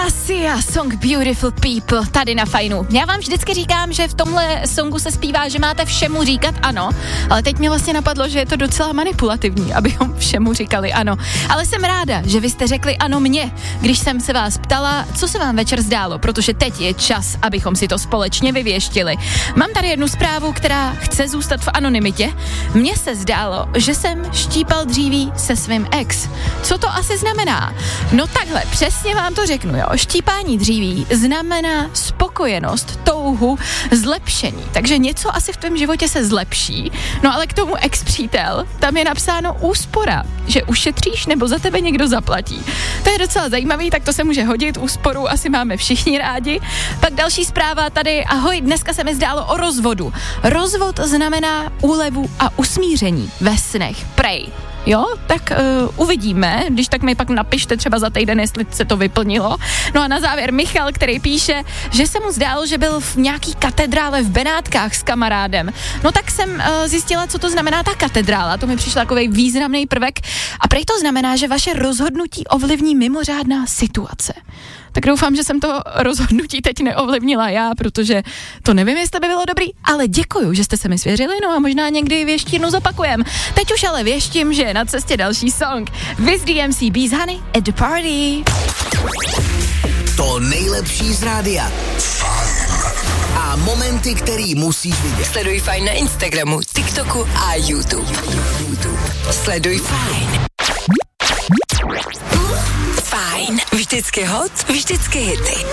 Sia, song Beautiful People, tady na Fajnu. Já vám vždycky říkám, že v tomhle songu se zpívá, že máte všemu říkat ano, ale teď mě vlastně napadlo, že je to docela manipulativní, abychom všemu říkali ano. Ale jsem ráda, že vy jste řekli ano mně, když jsem se vás ptala, co se vám večer zdálo, protože teď je čas, abychom si to společně vyvěštili. Mám tady jednu zprávu, která chce zůstat v anonymitě. Mně se zdálo, že jsem štípal dříví se svým ex. Co to asi znamená? No takhle, přesně vám to řeknu, jo. Štípání dříví znamená spokojenost, touhu, zlepšení. Takže něco asi v tvém životě se zlepší. No ale k tomu ex-přítel, tam je napsáno úspora, že ušetříš nebo za tebe někdo zaplatí. To je docela zajímavý, tak to se může hodit, úsporu asi máme všichni rádi. Pak další zpráva tady, ahoj, dneska se mi zdálo o rozvodu. Rozvod znamená úlevu a usmíření ve snech, prej. Jo, tak uvidíme, když tak mi pak napište třeba za týden, jestli se to vyplnilo. No a na závěr Michal, který píše, že se mu zdálo, že byl v nějaký katedrále v Benátkách s kamarádem. No tak jsem zjistila, co to znamená ta katedrála, to mi přišel takový významný prvek a prej to znamená, že vaše rozhodnutí ovlivní mimořádná situace. Tak doufám, že jsem to rozhodnutí teď neovlivnila já, protože to nevím, jestli by bylo dobrý, ale děkuju, že jste se mi svěřili, no a možná někdy věštinu zopakujem. Teď už ale věštím, že je na cestě další song. Wiz DMC Bees Honey at the party. To nejlepší z rádia. A momenty, který musíš vidět. Sleduj Fajn na Instagramu, TikToku a YouTube. Sleduj Fajn. Fajn. Vždycky hot, vždycky hity.